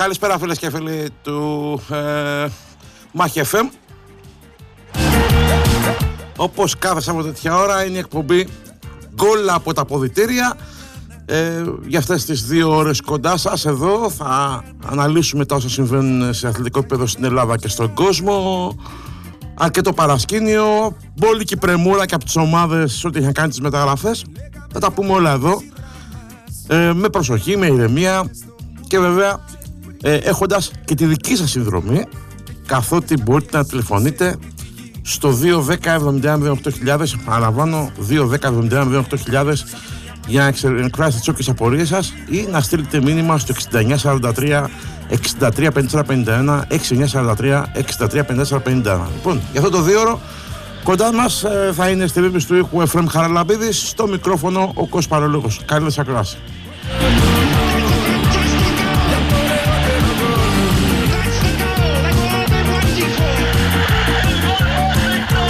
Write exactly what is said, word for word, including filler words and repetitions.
Καλησπέρα φίλες και φίλοι του ε, Μάχη εφ εμ. Όπως κάθε Σάββατο τέτοια ώρα είναι η εκπομπή γκολ από τα αποδυτήρια. Ε, για αυτές τις δύο ώρες κοντά σας εδώ θα αναλύσουμε τα όσα συμβαίνουν σε αθλητικό επίπεδο στην Ελλάδα και στον κόσμο. Αρκετό παρασκήνιο, μπόλικη πρεμούρα και από τις ομάδες ό,τι είχαν κάνει τις μεταγραφές. Θα τα πούμε όλα εδώ ε, με προσοχή, με ηρεμία και βέβαια ε, έχοντας και τη δική σας συνδρομή, καθότι μπορείτε να τηλεφωνείτε στο δύο δέκα εβδομήντα ένα μηδέν οκτώ χιλιάδες, παραλαμβάνω δύο δέκα εβδομήντα ένα μηδέν οκτώ χιλιάδες, για να εκφράσετε τις όποιες απορίες σας ή να στείλετε μήνυμα στο εξήντα εννιά σαράντα τρία εξήντα τρία πενήντα τέσσερα πενήντα ένα, εξήντα εννιά σαράντα τρία εξήντα τρία πενήντα τέσσερα πενήντα ένα. Λοιπόν, για αυτό το δύο ώρο κοντά μας ε, θα είναι στη ρύθμιση του ήχου Εφραίμ Χαραλαμπίδης, στο μικρόφωνο ο Κώστας Παρολόγος. Καλή σας ακρόαση.